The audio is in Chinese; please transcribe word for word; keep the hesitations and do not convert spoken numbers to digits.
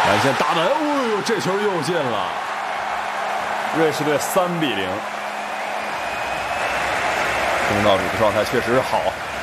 蓝线打门，哦呦，这球又进了！瑞士队三比零。东道主的状态确实好。